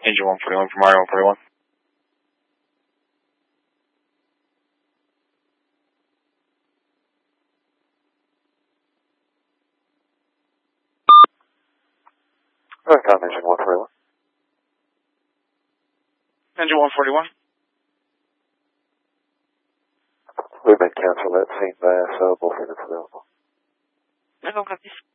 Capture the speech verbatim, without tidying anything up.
Engine one forty-one for Mario one forty-one. Recon Engine one forty-one. Engine one forty-one. We've been canceled at scene by S O, both units available. I don't got this.